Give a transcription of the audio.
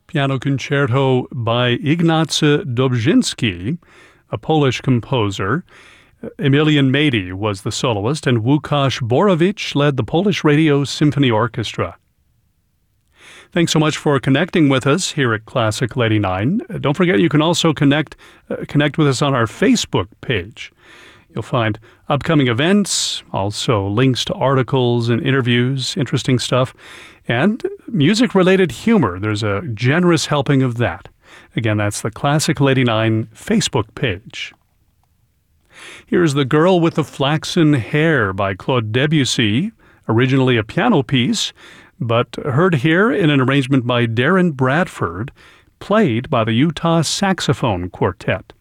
Piano Concerto by Ignacy Dobrzyński, a Polish composer. Emilian Mady was the soloist, and Łukasz Borowicz led the Polish Radio Symphony Orchestra. Thanks so much for connecting with us here at Classical 89. Don't forget you can also connect with us on our Facebook page. You'll find upcoming events, also links to articles and interviews, interesting stuff, and music-related humor. There's a generous helping of that. Again, that's the Classical 89 Facebook page. Here's The Girl with the Flaxen Hair by Claude Debussy, originally a piano piece, but heard here in an arrangement by Darren Bradford, played by the Utah Saxophone Quartet.